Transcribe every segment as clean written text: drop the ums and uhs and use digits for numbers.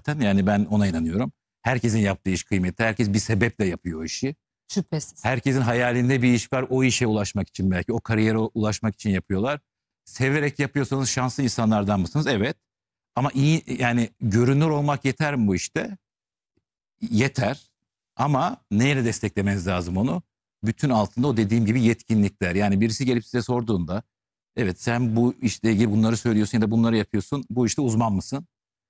zaten. Yani ben ona inanıyorum. Herkesin yaptığı iş kıymetli. Herkes bir sebeple yapıyor o işi. Şüphesiz. Herkesin hayalinde bir iş var. O işe ulaşmak için belki. O kariyere ulaşmak için yapıyorlar. Severek yapıyorsanız şanslı insanlardan mısınız? Evet. Ama iyi, yani görünür olmak yeter mi bu işte? Yeter. Ama neyle desteklemeniz lazım onu? Bütün altında o dediğim gibi yetkinlikler. Yani birisi gelip size sorduğunda, evet sen bu işle ilgili bunları söylüyorsun ya da bunları yapıyorsun. Bu işte uzman mısın?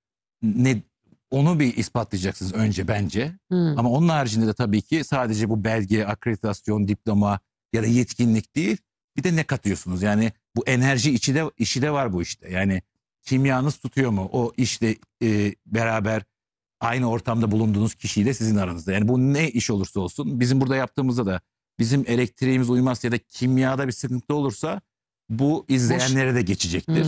Ne, onu bir ispatlayacaksınız önce bence. Ama onun haricinde de tabii ki sadece bu belge, akreditasyon, diploma ya da yetkinlik değil. Bir de ne katıyorsunuz? Yani bu enerji işi de var bu işte. Yani kimyanız tutuyor mu? O işle beraber aynı ortamda bulunduğunuz kişiyle sizin aranızda. Yani bu ne iş olursa olsun, bizim burada yaptığımızda da bizim elektriğimiz uymazsa ya da kimyada bir sıkıntı olursa bu izleyenlere de geçecektir.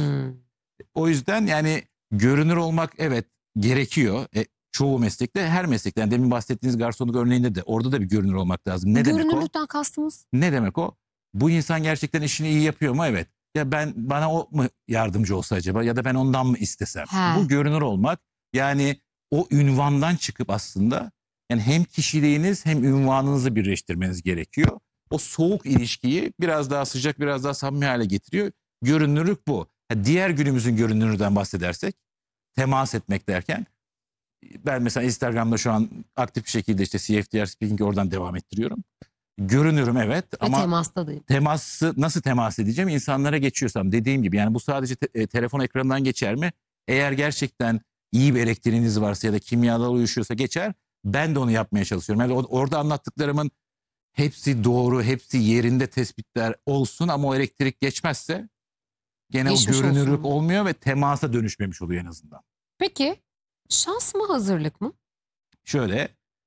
O yüzden yani görünür olmak evet gerekiyor. Çoğu meslekte, her meslekte. Yani demin bahsettiğiniz garsonluk örneğinde de orada da bir görünür olmak lazım. Ne demek o? Görünürlükten kastımız? Ne demek o? Bu insan gerçekten işini iyi yapıyor mu? Evet. Ya bana o mu yardımcı olsa acaba ya da ben ondan mı istesem? Bu görünür olmak, yani o ünvandan çıkıp aslında yani hem kişiliğiniz hem ünvanınızı birleştirmeniz gerekiyor. O soğuk ilişkiyi biraz daha sıcak, biraz daha samimi hale getiriyor. Görünürlük bu. Diğer günümüzün görünürlüğünden bahsedersek, temas etmek derken, ben mesela Instagram'da şu an aktif bir şekilde işte CFTR Speaking'i oradan devam ettiriyorum. Görünürüm evet ama temastayım. Nasıl temas edeceğim? İnsanlara geçiyorsam, dediğim gibi yani bu sadece telefon ekranından geçer mi? Eğer gerçekten iyi bir elektriğiniz varsa ya da kimyalar uyuşuyorsa geçer. Ben de onu yapmaya çalışıyorum. Yani orada anlattıklarımın hepsi doğru, hepsi yerinde tespitler olsun ama o elektrik geçmezse gene Geçmiş o görünürlük olsun. olmuyor ve temasa dönüşmemiş oluyor en azından. Peki şans mı, hazırlık mı? Şöyle,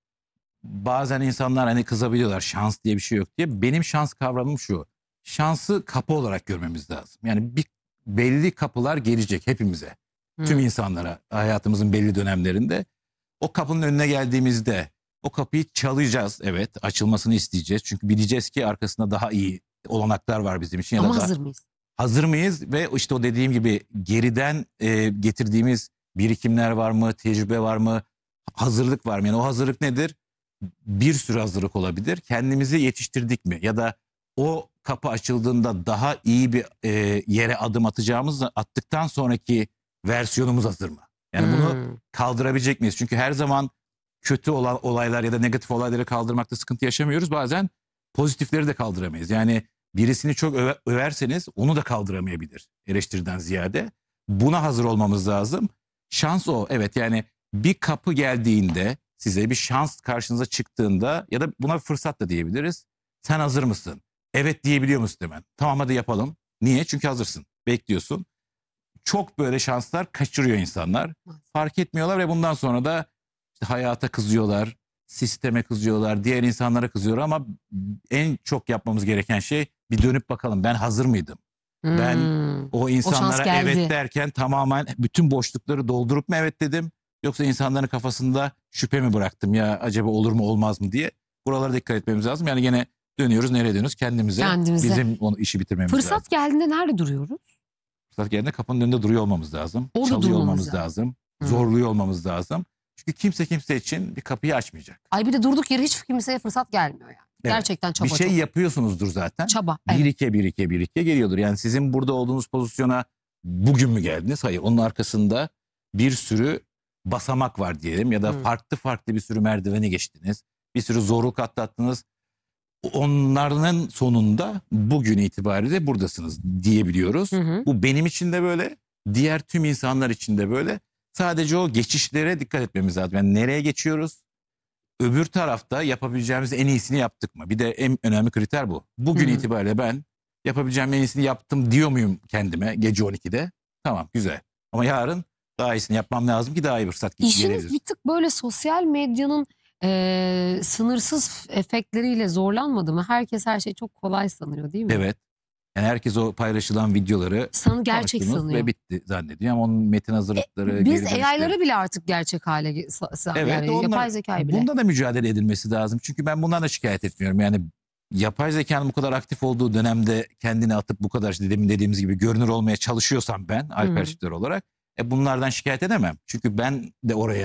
bazen insanlar hani kızabiliyorlar, şans diye bir şey yok diye. Benim şans kavramım şu: şansı kapı olarak görmemiz lazım. Yani belli kapılar gelecek hepimize. Tüm insanlara hayatımızın belli dönemlerinde. O kapının önüne geldiğimizde o kapıyı çalacağız, evet, açılmasını isteyeceğiz. Çünkü bileceğiz ki arkasında daha iyi olanaklar var bizim için. Ama hazır mıyız? Hazır mıyız? Ve işte o dediğim gibi geriden getirdiğimiz birikimler var mı, tecrübe var mı, hazırlık var mı? Yani o hazırlık nedir? Bir sürü hazırlık olabilir. Kendimizi yetiştirdik mi? Ya da o kapı açıldığında daha iyi bir yere adım attıktan sonraki versiyonumuz hazır mı? Yani bunu kaldırabilecek miyiz? Çünkü her zaman kötü olan olaylar ya da negatif olayları kaldırmakta sıkıntı yaşamıyoruz. Bazen pozitifleri de kaldıramayız. Yani birisini çok överseniz onu da kaldıramayabilir eleştiriden ziyade. Buna hazır olmamız lazım. Şans o. Evet, yani bir kapı geldiğinde, size bir şans karşınıza çıktığında ya da buna fırsat da diyebiliriz. Sen hazır mısın? Evet diyebiliyor musun hemen? Tamam, hadi yapalım. Niye? Çünkü hazırsın. Bekliyorsun. Çok böyle şanslar kaçırıyor insanlar. Fark etmiyorlar ve bundan sonra da işte hayata kızıyorlar, sisteme kızıyorlar, diğer insanlara kızıyorlar ama en çok yapmamız gereken şey bir dönüp bakalım, ben hazır mıydım? Ben o insanlara evet derken tamamen bütün boşlukları doldurup mu evet dedim? Yoksa insanların kafasında şüphe mi bıraktım, ya acaba olur mu olmaz mı diye? Buralara dikkat etmemiz lazım. Yani gene dönüyoruz, nereye dönüyoruz? Kendimize. Bizim onu işi bitirmemiz lazım. Fırsat geldiğinde nerede duruyoruz? Fırsat geldiğinde kapının önünde duruyor olmamız lazım. Orada Çalıyor olmamız lazım. Zorluyor olmamız lazım. Çünkü kimse için bir kapıyı açmayacak. Ay bir de durduk yere hiç kimseye fırsat gelmiyor yani. Evet. Gerçekten çaba. Bir şey yapıyorsunuzdur zaten. Çaba. Birike geliyordur. Yani sizin burada olduğunuz pozisyona bugün mü geldiniz? Hayır. Onun arkasında bir sürü basamak var diyelim ya da farklı bir sürü merdiveni geçtiniz. Bir sürü zorluk atlattınız. Onların sonunda bugün itibariyle buradasınız diyebiliyoruz. Bu benim için de böyle, diğer tüm insanlar için de böyle. Sadece o geçişlere dikkat etmemiz lazım. Yani nereye geçiyoruz? Öbür tarafta yapabileceğimiz en iyisini yaptık mı? Bir de en önemli kriter bu. Bugün itibariyle ben yapabileceğim en iyisini yaptım diyor muyum kendime gece 12'de? Tamam, güzel. Ama yarın daha iyisini yapmam lazım ki daha iyi fırsat gelebilir. İşiniz bir tık böyle sosyal medyanın sınırsız efektleriyle zorlanmadı mı? Herkes her şeyi çok kolay sanıyor değil mi? Evet. Yani herkes o paylaşılan videoları gerçek sanıyor. ve bitti zannediyor. Ama onun metin hazırlıkları... Biz AI'ları bile artık gerçek hale evet, yani yapay zekayı bile. Bunda da mücadele edilmesi lazım. Çünkü ben bundan da şikayet etmiyorum. Yani yapay zekanın bu kadar aktif olduğu dönemde kendini atıp bu kadar işte demin dediğimiz gibi görünür olmaya çalışıyorsam ben Alper Çiftler olarak bunlardan şikayet edemem. Çünkü ben de oraya